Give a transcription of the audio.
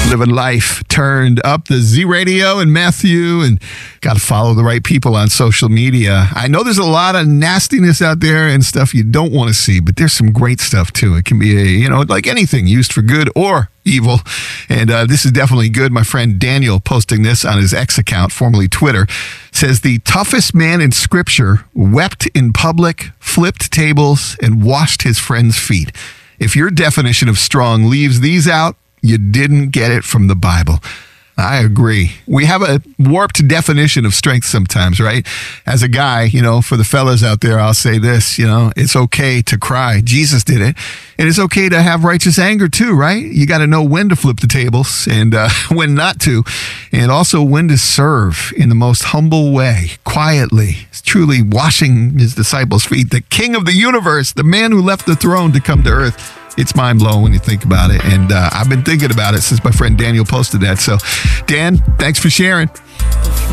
living life turned up. The Z Radio and Matthew, and got to follow the right people on social media. I know there's a lot of nastiness out there and stuff you don't want to see, but there's some great stuff too. It can be like anything, used for good or evil. And this is definitely good. My friend Daniel, posting this on his X account, formerly Twitter, says the toughest man in Scripture wept in public, flipped tables, and washed his friends' feet. If your definition of strong leaves these out, you didn't get it from the Bible. I agree. We have a warped definition of strength sometimes, right? As a guy, for the fellas out there, I'll say this, it's okay to cry. Jesus did it. And it's okay to have righteous anger too, right? You got to know when to flip the tables and when not to, and also when to serve in the most humble way, quietly, truly washing his disciples' feet. The King of the universe, the man who left the throne to come to earth. It's mind-blowing when you think about it. And I've been thinking about it since my friend Daniel posted that. So, Dan, thanks for sharing.